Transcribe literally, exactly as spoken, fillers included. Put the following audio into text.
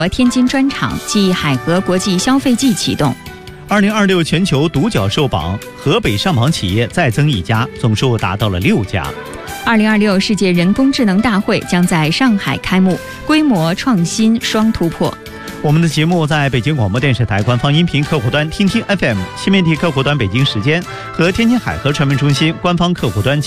天津专场暨海河国际消费季启动。 二零二六全球独角兽榜，河北上榜企业再增一家，总数达到了六家。 二零二六世界人工智能大会将在上海开幕，规模创新双突破。 我们的节目在北京广播电视台官方音频客户端听听 F M、新媒体客户端北京时间和天津海河传媒中心官方客户端。